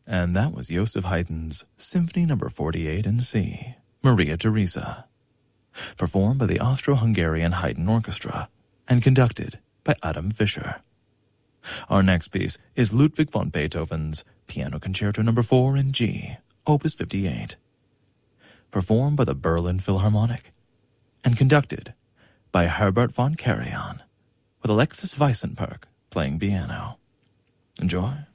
And that was Joseph Haydn's Symphony No. 48 in C, Maria Theresa, performed by the Austro-Hungarian Haydn Orchestra and conducted by Adam Fischer. Our next piece is Ludwig van Beethoven's Piano Concerto No. 4 in G, Opus 58, performed by the Berlin Philharmonic and conducted by Herbert von Karajan, with Alexis Weissenberg playing piano. Enjoy.